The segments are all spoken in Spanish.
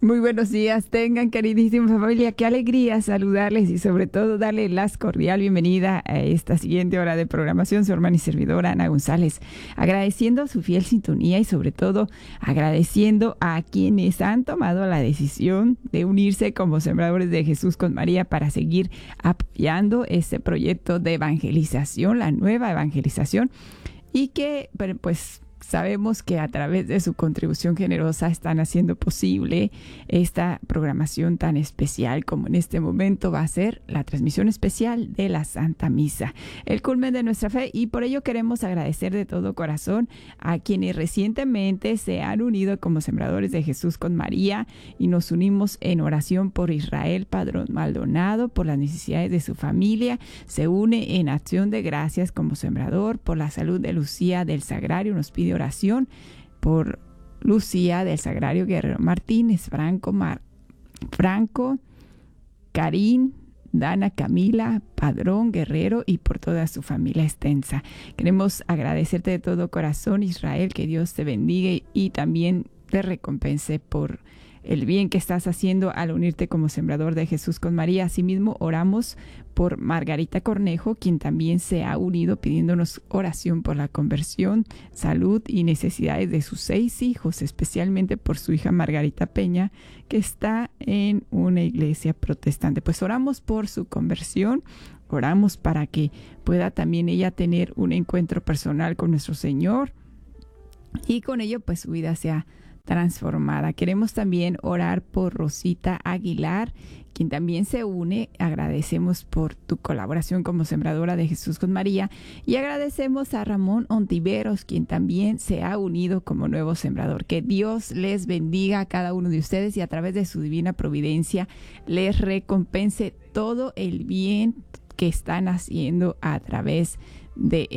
Muy buenos días, tengan queridísima familia, qué alegría saludarles y sobre todo darle la cordial bienvenida a esta siguiente hora de programación. Su hermana y servidora Ana González, agradeciendo su fiel sintonía y sobre todo agradeciendo a quienes han tomado la decisión de unirse como sembradores de Jesús con María para seguir apoyando este proyecto de evangelización, la nueva evangelización, y que pues sabemos que a través de su contribución generosa están haciendo posible esta programación tan especial como en este momento va a ser la transmisión especial de la Santa Misa, el culmen de nuestra fe, y por ello queremos agradecer de todo corazón a quienes recientemente se han unido como sembradores de Jesús con María y nos unimos en oración por Israel Padrón Maldonado, por las necesidades de su familia, se une en acción de gracias como sembrador, por la salud de Lucía del Sagrario, nos pide oración por Lucía del Sagrario Guerrero Martínez, Franco, Karin, Dana Camila, Padrón Guerrero y por toda su familia extensa. Queremos agradecerte de todo corazón, Israel, que Dios te bendiga y también te recompense por el bien que estás haciendo al unirte como sembrador de Jesús con María. Asimismo, oramos por Margarita Cornejo, quien también se ha unido pidiéndonos oración por la conversión, salud y necesidades de sus 6 hijos, especialmente por su hija Margarita Peña, que está en una iglesia protestante. Pues oramos por su conversión, oramos para que pueda también ella tener un encuentro personal con nuestro Señor y con ello pues su vida sea transformada. Queremos también orar por Rosita Aguilar, quien también se une. Agradecemos por tu colaboración como sembradora de Jesús con María y agradecemos a Ramón Ontiveros, quien también se ha unido como nuevo sembrador. Que Dios les bendiga a cada uno de ustedes y a través de su divina providencia les recompense todo el bien que están haciendo a través de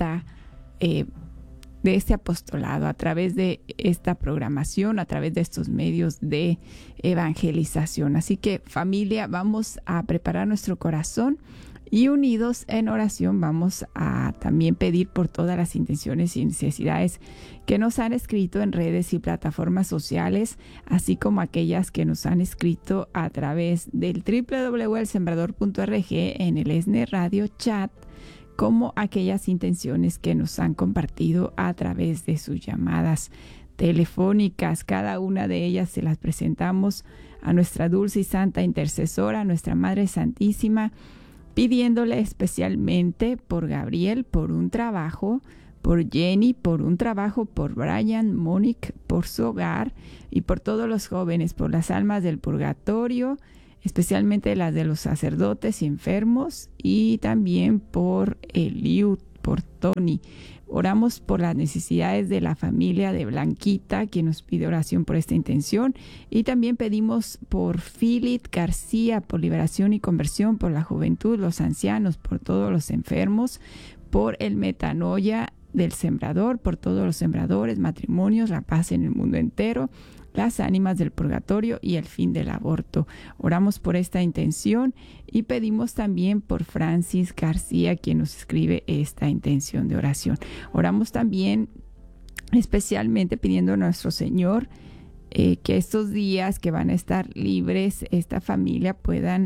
este apostolado, a través de esta programación, a través de estos medios de evangelización. Así que, familia, vamos a preparar nuestro corazón y unidos en oración vamos a también pedir por todas las intenciones y necesidades que nos han escrito en redes y plataformas sociales, así como aquellas que nos han escrito a través del www.elsembrador.org en el ESNE Radio Chat, como aquellas intenciones que nos han compartido a través de sus llamadas telefónicas. Cada una de ellas se las presentamos a nuestra dulce y santa intercesora, a nuestra Madre Santísima, pidiéndole especialmente por Gabriel, por un trabajo, por Jenny, por un trabajo, por Brian, Mónica, por su hogar y por todos los jóvenes, por las almas del purgatorio, especialmente las de los sacerdotes y enfermos, y también por Eliud, por Tony. Oramos por las necesidades de la familia de Blanquita, quien nos pide oración por esta intención, y también pedimos por Philip García, por liberación y conversión, por la juventud, los ancianos, por todos los enfermos, por el metanoia del sembrador, por todos los sembradores, matrimonios, la paz en el mundo entero, las ánimas del purgatorio y el fin del aborto. Oramos por esta intención y pedimos también por Francis García, quien nos escribe esta intención de oración. Oramos también especialmente pidiendo a nuestro Señor que estos días que van a estar libres, esta familia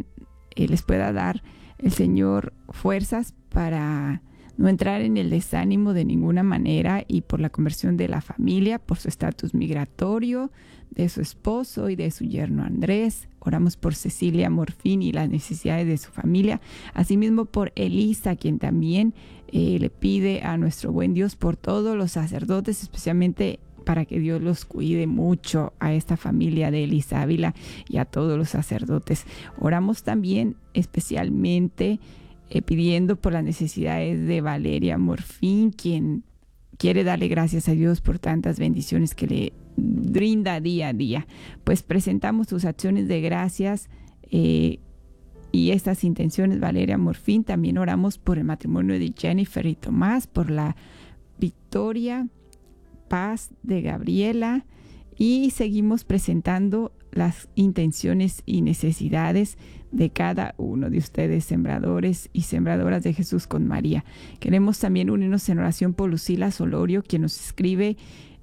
les pueda dar el Señor fuerzas para no entrar en el desánimo de ninguna manera, y por la conversión de la familia, por su estatus migratorio, de su esposo y de su yerno Andrés. Oramos por Cecilia Morfín y las necesidades de su familia. Asimismo por Elisa, quien también le pide a nuestro buen Dios por todos los sacerdotes, especialmente para que Dios los cuide mucho a esta familia de Elisa Ávila y a todos los sacerdotes. Oramos también especialmente pidiendo por las necesidades de Valeria Morfín, quien quiere darle gracias a Dios por tantas bendiciones que le brinda día a día. Pues presentamos tus acciones de gracias y estas intenciones, Valeria Morfín. También oramos por el matrimonio de Jennifer y Tomás, por la victoria, paz de Gabriela, y seguimos presentando las intenciones y necesidades de cada uno de ustedes, sembradores y sembradoras de Jesús con María. Queremos también unirnos en oración por Lucila Solorio, quien nos escribe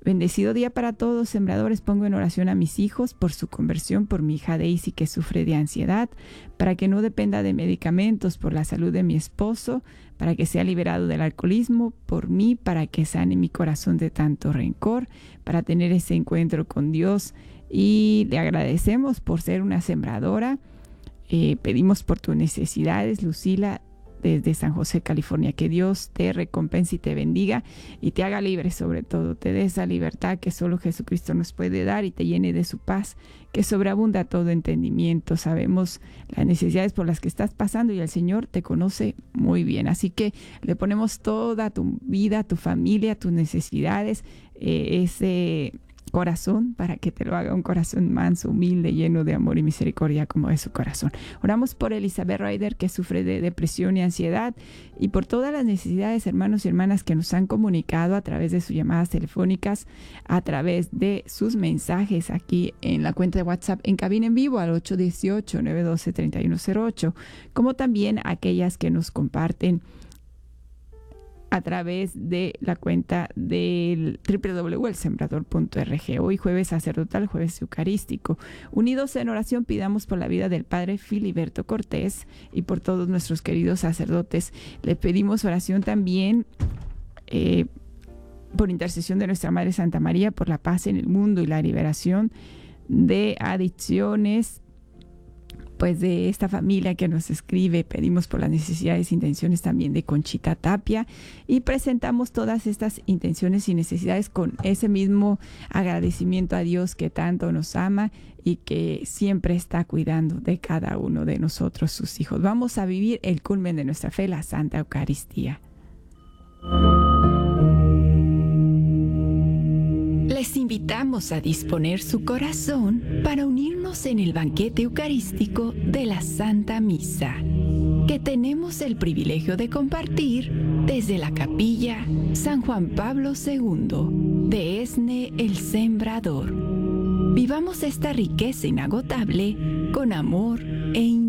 Bendecido día para todos, sembradores. Pongo en oración a mis hijos por su conversión, por mi hija Daisy que sufre de ansiedad, para que no dependa de medicamentos, por la salud de mi esposo, para que sea liberado del alcoholismo, por mí, para que sane mi corazón de tanto rencor, para tener ese encuentro con Dios. Y le agradecemos por ser una sembradora. Pedimos por tus necesidades, Lucila, desde San José, California. Que Dios te recompense y te bendiga y te haga libre, sobre todo. Te dé esa libertad que solo Jesucristo nos puede dar y te llene de su paz, que sobreabunda todo entendimiento. Sabemos las necesidades por las que estás pasando y el Señor te conoce muy bien. Así que le ponemos toda tu vida, tu familia, tus necesidades, ese corazón, para que te lo haga un corazón manso, humilde, lleno de amor y misericordia como es su corazón. Oramos por Elizabeth Ryder, que sufre de depresión y ansiedad, y por todas las necesidades, hermanos y hermanas que nos han comunicado a través de sus llamadas telefónicas, a través de sus mensajes aquí en la cuenta de WhatsApp en cabina en vivo al 818-912-3108, como también aquellas que nos comparten a través de la cuenta del www.elsembrador.org. Hoy jueves sacerdotal, jueves eucarístico. Unidos en oración, pidamos por la vida del Padre Filiberto Cortés y por todos nuestros queridos sacerdotes. Le pedimos oración también por intercesión de nuestra Madre Santa María, por la paz en el mundo y la liberación de adicciones, pues de esta familia que nos escribe. Pedimos por las necesidades e intenciones también de Conchita Tapia y presentamos todas estas intenciones y necesidades con ese mismo agradecimiento a Dios que tanto nos ama y que siempre está cuidando de cada uno de nosotros, sus hijos. Vamos a vivir el culmen de nuestra fe, la Santa Eucaristía. Les invitamos a disponer su corazón para unirnos en el banquete eucarístico de la Santa Misa, que tenemos el privilegio de compartir desde la Capilla San Juan Pablo II de ESNE El Sembrador. Vivamos esta riqueza inagotable con amor e